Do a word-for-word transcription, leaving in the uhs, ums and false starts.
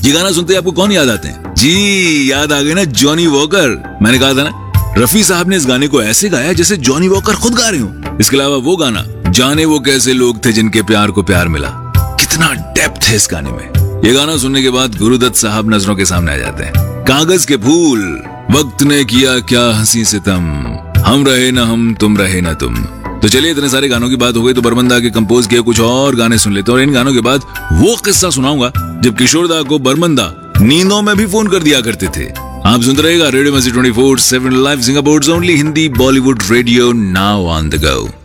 ये गाना सुनते ही आपको कौन याद आते हैं? जी याद आ गए ना, जॉनी वॉकर। मैंने कहा था ना, रफी साहब ने इस गाने को ऐसे गाया जैसे जॉनी वॉकर खुद गा रहे हो। इसके अलावा वो गाना, जाने वो कैसे लोग थे जिनके प्यार को प्यार मिला, कितना डेप्थ है इस गाने में। ये गाना सुनने के बाद गुरुदत्त साहब नजरों के सामने आ जाते हैं। कागज के फूल, वक्त ने किया क्या हंसी सितम, हम रहे ना हम, तुम रहे ना तुम। तो चलिए, इतने सारे गानों की बात हो गई तो बर्मन दा के कंपोज किए कुछ और गाने सुन लेते हैं। और इन गानों के बाद वो किस्सा सुनाऊंगा जब किशोर दा को बर्मन दा नींदों में भी फोन कर दिया करते थे। आप सुनते रहेगा रेडियो मस्ती twenty four seven live, Singapore only Hindi Bollywood radio, now on the go.